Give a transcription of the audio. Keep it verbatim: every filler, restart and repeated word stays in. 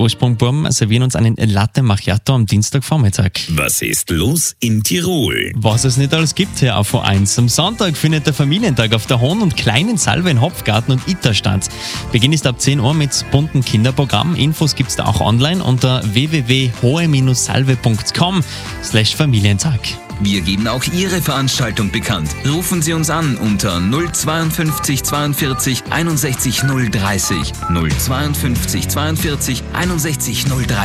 Ursprungburm servieren uns einen Latte Macchiato am Dienstagvormittag. Was ist los in Tirol? Was es nicht alles gibt hier auf V eins. Am Sonntag findet der Familientag auf der Hohen und Kleinen Salve in Hopfgarten und Itter statt. Beginn ist ab zehn Uhr mit bunten Kinderprogramm. Infos gibt's da auch online unter w w w punkt hohe salve punkt com slash Familientag. Wir geben auch Ihre Veranstaltung bekannt. Rufen Sie uns an unter null zweiundfünfzig zweiundvierzig einundsechzig null dreißig. null zweiundfünfzig zweiundvierzig einundsechzig null dreißig.